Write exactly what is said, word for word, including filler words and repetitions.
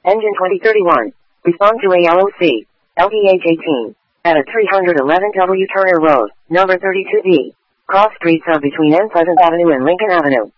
Engine twenty thirty-one. Respond to A L O C. L P H eighteen. At three eleven W Turner Road, number thirty-two B. Cross streets of between N Pleasant Avenue and Lincoln Avenue.